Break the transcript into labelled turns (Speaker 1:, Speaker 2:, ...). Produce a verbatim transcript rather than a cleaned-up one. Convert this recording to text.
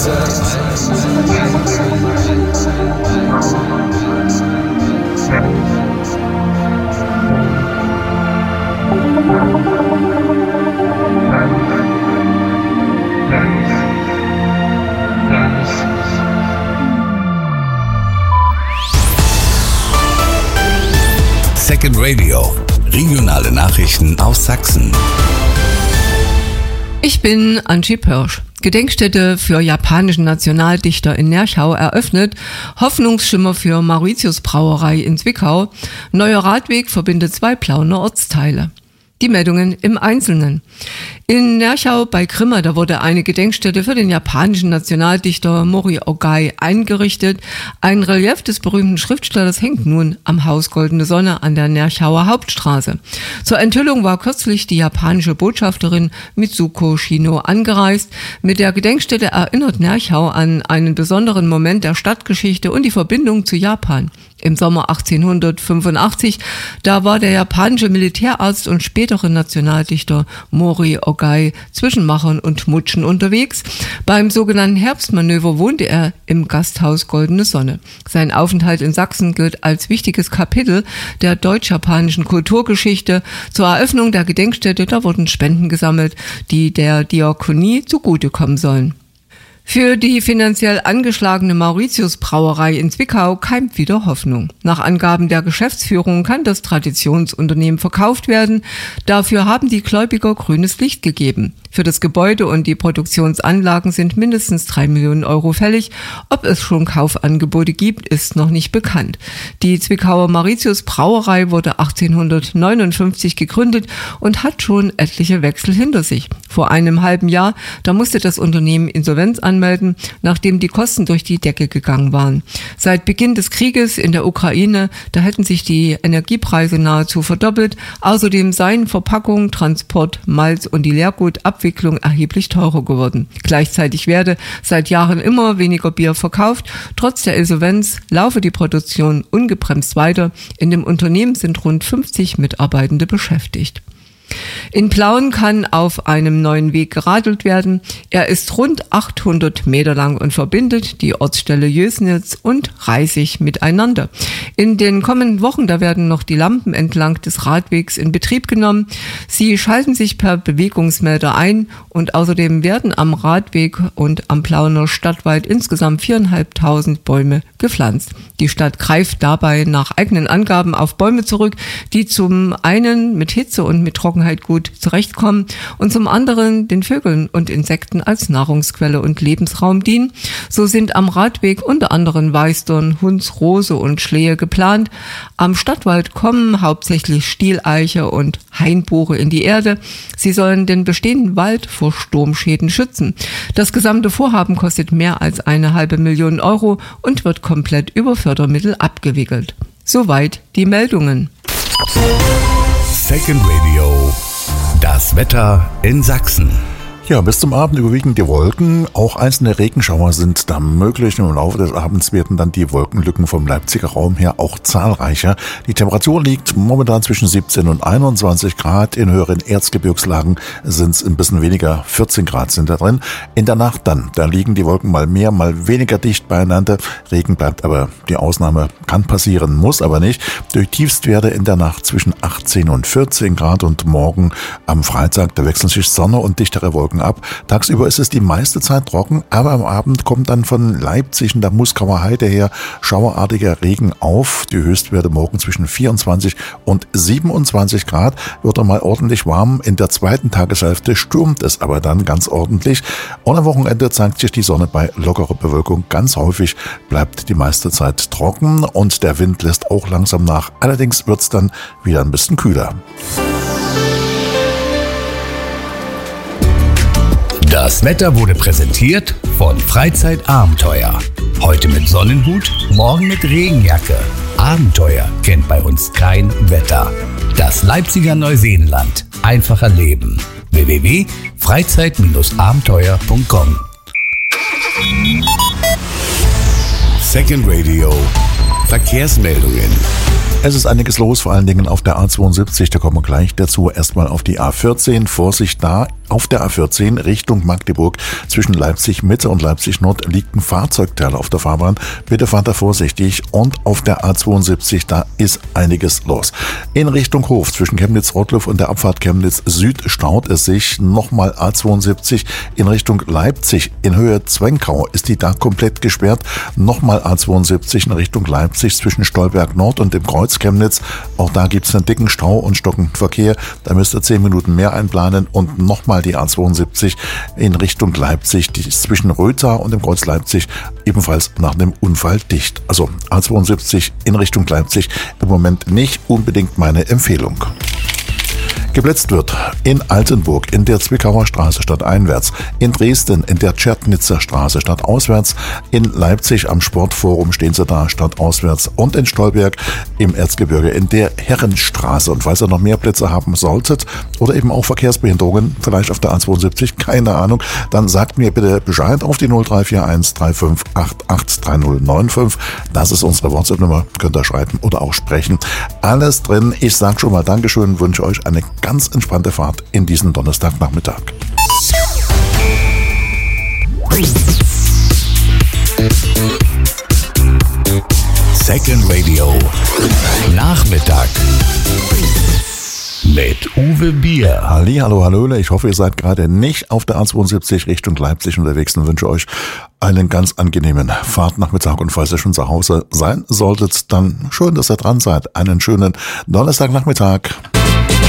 Speaker 1: Second Radio, regionale Nachrichten aus Sachsen.
Speaker 2: Ich bin Angie Pörsch. Gedenkstätte für japanischen Nationaldichter in Nerchau eröffnet, Hoffnungsschimmer für Mauritius Brauerei in Zwickau, neuer Radweg verbindet zwei Plauener Ortsteile. Die Meldungen im Einzelnen. In Nerchau bei Grimma, da wurde eine Gedenkstätte für den japanischen Nationaldichter Mori Ogai eingerichtet. Ein Relief des berühmten Schriftstellers hängt nun am Haus Goldene Sonne an der Nerchauer Hauptstraße. Zur Enthüllung war kürzlich die japanische Botschafterin Mitsuko Shino angereist. Mit der Gedenkstätte erinnert Nerchau an einen besonderen Moment der Stadtgeschichte und die Verbindung zu Japan. Im Sommer achtzehnhundertfünfundachtzig, da war der japanische Militärarzt und spätere Nationaldichter Mori Ogai zwischen Machern und Mutschen unterwegs. Beim sogenannten Herbstmanöver wohnte er im Gasthaus Goldene Sonne. Sein Aufenthalt in Sachsen gilt als wichtiges Kapitel der deutsch-japanischen Kulturgeschichte. Zur Eröffnung der Gedenkstätte, da wurden Spenden gesammelt, die der Diakonie zugutekommen sollen. Für die finanziell angeschlagene Mauritius Brauerei in Zwickau keimt wieder Hoffnung. Nach Angaben der Geschäftsführung kann das Traditionsunternehmen verkauft werden. Dafür haben die Gläubiger grünes Licht gegeben. Für das Gebäude und die Produktionsanlagen sind mindestens drei Millionen Euro fällig. Ob es schon Kaufangebote gibt, ist noch nicht bekannt. Die Zwickauer Mauritius Brauerei wurde achtzehnhundertneunundfünfzig gegründet und hat schon etliche Wechsel hinter sich. Vor einem halben Jahr, da musste das Unternehmen Insolvenz anmelden, nachdem die Kosten durch die Decke gegangen waren. Seit Beginn des Krieges in der Ukraine, da hätten sich die Energiepreise nahezu verdoppelt. Außerdem seien Verpackung, Transport, Malz und die Leergutabwicklung erheblich teurer geworden. Gleichzeitig werde seit Jahren immer weniger Bier verkauft. Trotz der Insolvenz laufe die Produktion ungebremst weiter. In dem Unternehmen sind rund fünfzig Mitarbeitende beschäftigt. In Plauen kann auf einem neuen Weg geradelt werden. Er ist rund achthundert Meter lang und verbindet die Ortsstelle Jösnitz und Reisig miteinander. In den kommenden Wochen, da werden noch die Lampen entlang des Radwegs in Betrieb genommen. Sie schalten sich per Bewegungsmelder ein und außerdem werden am Radweg und am Plauener Stadtwald insgesamt viertausendfünfhundert Bäume gepflanzt. Die Stadt greift dabei nach eigenen Angaben auf Bäume zurück, die zum einen mit Hitze und mit Trockenheit gut zurechtkommen und zum anderen den Vögeln und Insekten als Nahrungsquelle und Lebensraum dienen. So sind am Radweg unter anderem Weißdorn, Hunds, Rose und Schlehe geplant. Am Stadtwald kommen hauptsächlich Stieleiche und Hainbuche in die Erde. Sie sollen den bestehenden Wald vor Sturmschäden schützen. Das gesamte Vorhaben kostet mehr als eine halbe Million Euro und wird komplett über Fördermittel abgewickelt. Soweit die Meldungen.
Speaker 1: Second Radio, das Wetter in Sachsen.
Speaker 3: Ja, bis zum Abend überwiegen die Wolken. Auch einzelne Regenschauer sind da möglich. Im Laufe des Abends werden dann die Wolkenlücken vom Leipziger Raum her auch zahlreicher. Die Temperatur liegt momentan zwischen siebzehn und einundzwanzig Grad. In höheren Erzgebirgslagen sind es ein bisschen weniger, vierzehn Grad sind da drin. In der Nacht dann, da liegen die Wolken mal mehr, mal weniger dicht beieinander. Regen bleibt aber die Ausnahme, kann passieren, muss aber nicht. Durch Tiefstwerte in der Nacht zwischen achtzehn und vierzehn Grad und morgen am Freitag, da wechseln sich Sonne und dichtere Wolken ab. Tagsüber ist es die meiste Zeit trocken, aber am Abend kommt dann von Leipzig und der Muskauer Heide her schauerartiger Regen auf. Die Höchstwerte morgen zwischen vierundzwanzig und siebenundzwanzig Grad, wird dann mal ordentlich warm. In der zweiten Tageshälfte stürmt es aber dann ganz ordentlich. Und am Wochenende zeigt sich die Sonne bei lockerer Bewölkung. Ganz häufig bleibt die meiste Zeit trocken und der Wind lässt auch langsam nach. Allerdings wird es dann wieder ein bisschen kühler.
Speaker 1: Das Wetter wurde präsentiert von Freizeitabenteuer. Heute mit Sonnenhut, morgen mit Regenjacke. Abenteuer kennt bei uns kein Wetter. Das Leipziger Neuseenland. Einfacher Leben. w w w punkt freizeit abenteuer punkt com Second Radio Verkehrsmeldungen.
Speaker 3: Es ist einiges los, vor allen Dingen auf der A zweiundsiebzig, da kommen wir gleich dazu. Erstmal auf die A vierzehn, Vorsicht da. Auf der A vierzehn Richtung Magdeburg zwischen Leipzig Mitte und Leipzig Nord liegt ein Fahrzeugteil auf der Fahrbahn. Bitte fahrt da vorsichtig. Und auf der A zweiundsiebzig, da ist einiges los. In Richtung Hof zwischen Chemnitz-Rottluff und der Abfahrt Chemnitz Süd staut es sich. Nochmal A zweiundsiebzig in Richtung Leipzig in Höhe Zwenkau ist die da komplett gesperrt. Nochmal A zweiundsiebzig in Richtung Leipzig zwischen Stolberg Nord und dem Kreuz Chemnitz. Auch da gibt es einen dicken Stau und stockenden Verkehr. Da müsst ihr zehn Minuten mehr einplanen. Und nochmal die A zweiundsiebzig in Richtung Leipzig, die ist zwischen Rötha und dem Kreuz Leipzig ebenfalls nach einem Unfall dicht. Also A zweiundsiebzig in Richtung Leipzig im Moment nicht unbedingt meine Empfehlung. Geblitzt wird in Altenburg in der Zwickauer Straße stadteinwärts, in Dresden in der Tschernitzer Straße stadtauswärts, in Leipzig am Sportforum stehen sie da stadtauswärts und in Stolberg im Erzgebirge in der Herrenstraße. Und falls ihr noch mehr Plätze haben solltet oder eben auch Verkehrsbehinderungen, vielleicht auf der A zweiundsiebzig, keine Ahnung, dann sagt mir bitte Bescheid auf die null drei vier eins drei fünf acht acht drei null neun fünf. Das ist unsere WhatsApp-Nummer, könnt ihr schreiben oder auch sprechen. Alles drin. Ich sage schon mal Dankeschön, wünsche euch eine ganz entspannte Fahrt in diesen Donnerstagnachmittag.
Speaker 1: Second Radio Nachmittag mit Uwe Bier.
Speaker 3: Halli, hallo, hallöle. Ich hoffe, ihr seid gerade nicht auf der A zweiundsiebzig Richtung Leipzig unterwegs und wünsche euch einen ganz angenehmen Fahrtnachmittag. Und falls ihr schon zu Hause sein solltet, dann schön, dass ihr dran seid. Einen schönen Donnerstagnachmittag.